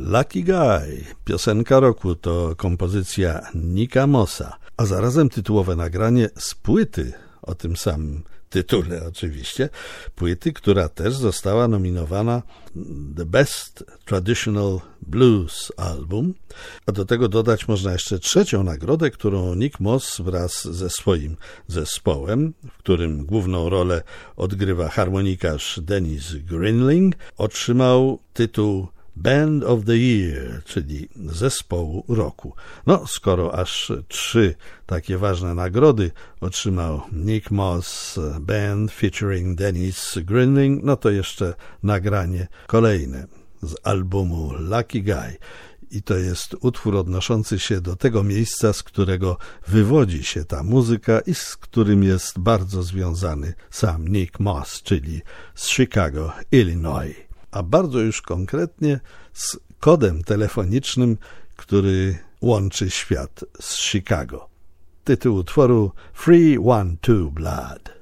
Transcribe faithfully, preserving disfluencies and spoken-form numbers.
Lucky Guy, piosenka roku, to kompozycja Nicka Mossa, a zarazem tytułowe nagranie z płyty o tym samym tytule oczywiście, płyty, która też została nominowana The Best Traditional Blues Album, a do tego dodać można jeszcze trzecią nagrodę, którą Nick Moss wraz ze swoim zespołem, w którym główną rolę odgrywa harmonikarz Dennis Greenling, otrzymał tytuł Band of the Year, czyli zespołu roku. No, skoro aż trzy takie ważne nagrody otrzymał Nick Moss Band featuring Dennis Greenling, no to jeszcze nagranie kolejne z albumu Lucky Guy. I to jest utwór odnoszący się do tego miejsca, z którego wywodzi się ta muzyka i z którym jest bardzo związany sam Nick Moss, czyli z Chicago, Illinois. A bardzo już konkretnie z kodem telefonicznym, który łączy świat z Chicago. Tytuł utworu Three One Two Blood.